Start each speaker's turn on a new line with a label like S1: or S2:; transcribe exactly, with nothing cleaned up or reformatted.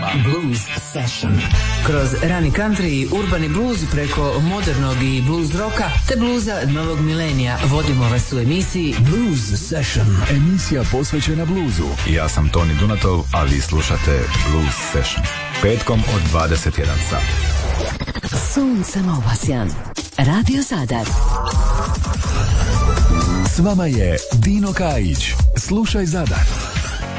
S1: Blues Session. Kroz rani country i urbani blues preko modernog i blues roka te bluza novog milenija vodimo vas u emisiji Blues Session.
S2: Emisija posvećena bluzu. Ja sam Toni Dunatov, a vi slušate Blues Session. Petkom od dvadeset jedan sat.
S3: Suncem obasjan. Radio Zadar.
S2: S vama je Dino Kajić. Slušaj Zadar.